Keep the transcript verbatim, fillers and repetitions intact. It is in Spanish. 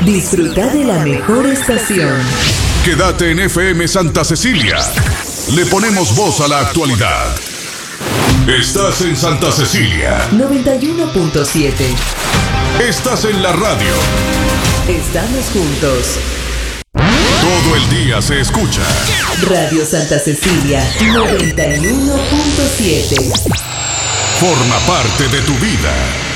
Disfruta de la mejor estación. Quédate en F M Santa Cecilia. Le ponemos voz a la actualidad. Estás en Santa Cecilia noventa y uno punto siete. Estás en la radio. Estamos juntos. Todo el día se escucha. Radio Santa Cecilia noventa y uno punto siete. Forma parte de tu vida.